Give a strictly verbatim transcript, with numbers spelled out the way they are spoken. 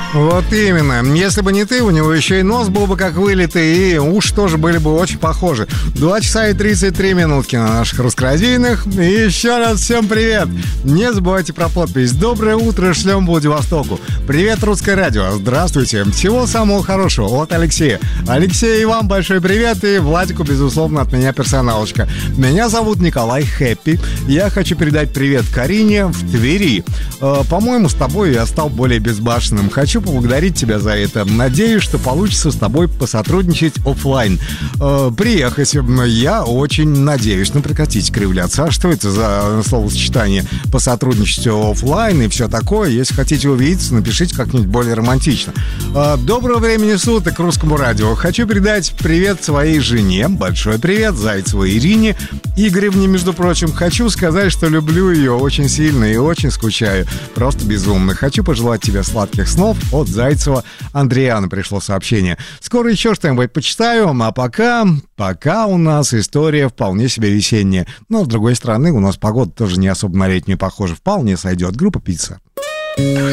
Вот именно. Если бы не ты, у него еще и нос был бы как вылитый, и уши тоже были бы очень похожи. Два часа и тридцать три минутки на наших русскорадийных. И еще раз всем привет. Не забывайте про подпись. Доброе утро, шлем Владивостоку. Привет, Русское радио. Здравствуйте. Всего самого хорошего от Алексея. Алексей, и вам большой привет. И Владику, безусловно, от меня персоналочка. Меня зовут Николай Хэппи. Я хочу передать привет Карине в Твери. Э, по-моему, с тобой я стал более безбашенным. Хочу поблагодарить тебя за это. Надеюсь, что получится с тобой посотрудничать офлайн. Э, приехать. Я очень надеюсь. Ну, прекратите кривляться. А что это за словосочетание? Посотрудничать офлайн и все такое. Если хотите увидеться, напишите как-нибудь более романтично. Э, доброго времени суток Русскому радио. Хочу передать привет своей жене. Большой привет Зайцевой Ирине Игоревне, между прочим. Хочу сказать, что люблю ее очень сильно и очень скучаю. Просто безумно. Хочу пожелать тебе сладких снов. От Зайцева Андреяна пришло сообщение. Скоро еще что-нибудь почитаю, а пока, пока у нас история вполне себе весенняя. Но, с другой стороны, у нас погода тоже не особо на летнюю похожа. Вполне сойдет. Группа «Пицца».